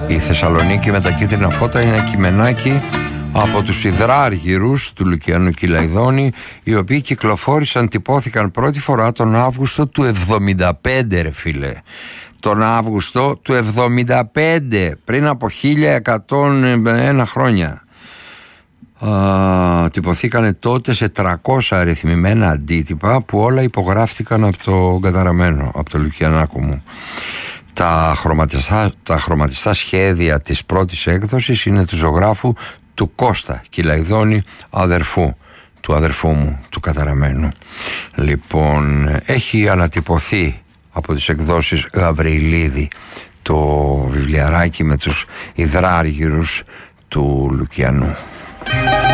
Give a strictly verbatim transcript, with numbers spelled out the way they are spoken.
Η Θεσσαλονίκη με τα κίτρινα φώτα είναι ένα κειμενάκι από τους υδράργυρους του Λουκιανού Κυλαϊδόνη, οι οποίοι κυκλοφόρησαν, τυπώθηκαν πρώτη φορά τον Αύγουστο του εβδομήντα πέντε, ρε φίλε. Τον Αύγουστο του εβδομήντα πέντε, πριν από χίλια εκατόν ένα χρόνια. Α, τυπωθήκανε τότε σε τριακόσια αριθμημένα αντίτυπα που όλα υπογράφτηκαν από το καταραμένο, από το Λουκιανάκο μου. Τα χρωματιστά, τα χρωματιστά σχέδια της πρώτης έκδοσης είναι του ζωγράφου του Κώστα Κυλαϊδόνη, αδερφού του αδερφού μου, του καταραμένου. Λοιπόν, έχει ανατυπωθεί από τις εκδόσεις Γαβριλίδη το βιβλιαράκι με τους υδράργυρους του Λουκιανού.